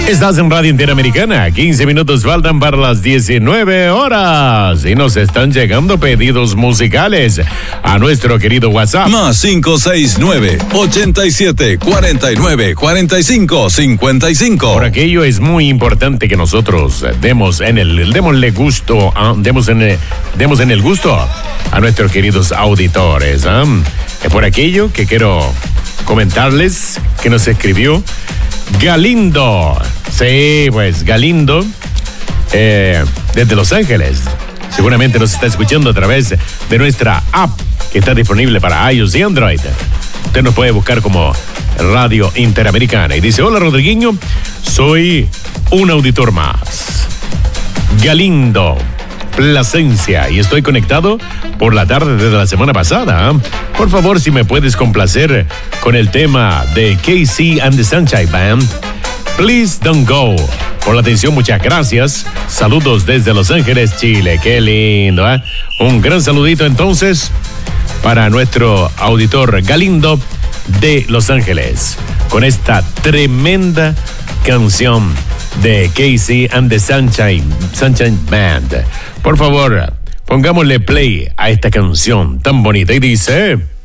Estás en Radio Interamericana, 15 minutos faltan para las 19 horas y nos están llegando pedidos musicales a nuestro querido WhatsApp. Más 569-87-49-45-55. Por aquello es muy importante que nosotros demos en el gusto a nuestros queridos auditores. Por aquello que quiero comentarles que nos escribió Galindo. Sí, pues Galindo, desde Los Ángeles. Seguramente nos está escuchando a través de nuestra app que está disponible para iOS y Android. Usted nos puede buscar como Radio Interamericana. Y dice: hola Rodriguinho, soy un auditor más. Galindo, Plasencia, y estoy conectado por la tarde desde la semana pasada. Por favor, si me puedes complacer con el tema de KC and the Sunshine Band, Please Don't Go. Por la atención, muchas gracias. Saludos desde Los Ángeles, Chile. Qué lindo, Un gran saludito entonces para nuestro auditor Galindo de Los Ángeles, con esta tremenda canción de KC and the Sunshine Band. Por favor, pongámosle play a esta canción tan bonita y dice...